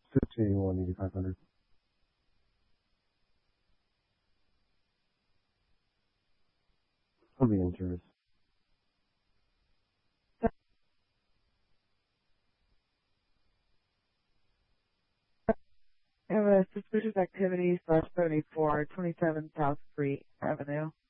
51, 8500. I'll be in service. Have a suspicious activity /74, 27 South Street Avenue.